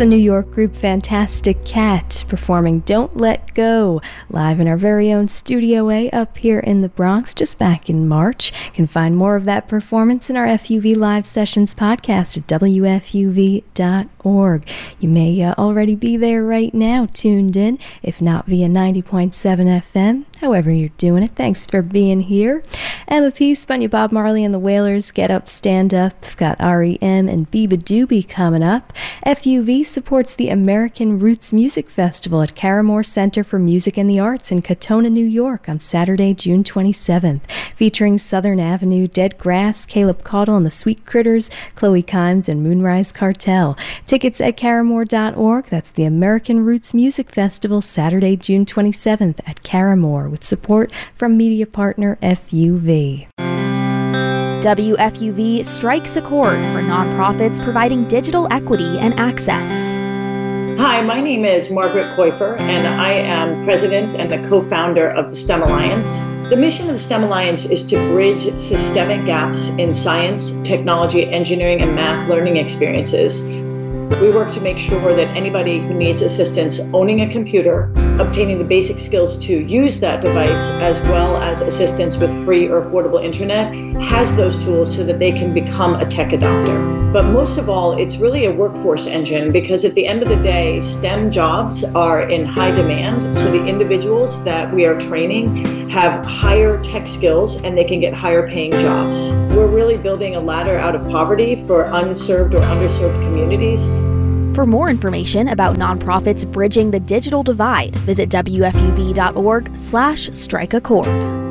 the New York group Fantastic Cat performing Don't Let Go, live in our very own Studio A up here in the Bronx just back in March. You can find more of that performance in our FUV Live Sessions podcast at WFUV.org. You may already be there right now, tuned in, if not via 90.7 FM. However you're doing it, thanks for being here. Emma P. spun you Bob Marley and the Wailers, Get Up, Stand Up. We've got R.E.M. and Biba Doobie coming up. FUV supports the American Roots Music Festival at Caramore Center for Music and the Arts in Katona, New York on Saturday, June 27th, featuring Southern Avenue, Dead Grass, Caleb Caudle and the Sweet Critters, Chloe Kimes and Moonrise Cartel. Tickets at caramore.org. That's the American Roots Music Festival, Saturday, June 27th at Caramore, with support from media partner FUV. WFUV strikes a chord for nonprofits providing digital equity and access. Hi, my name is Margaret Koifer, and I am president and a co-founder of the STEM Alliance. The mission of the STEM Alliance is to bridge systemic gaps in science, technology, engineering, and math learning experiences. We work to make sure that anybody who needs assistance owning a computer, obtaining the basic skills to use that device, as well as assistance with free or affordable internet, has those tools so that they can become a tech adopter. But most of all, it's really a workforce engine, because at the end of the day, STEM jobs are in high demand. So the individuals that we are training have higher tech skills and they can get higher paying jobs. We're really building a ladder out of poverty for unserved or underserved communities. For more information about nonprofits bridging the digital divide, visit WFUV.org/strikeachord.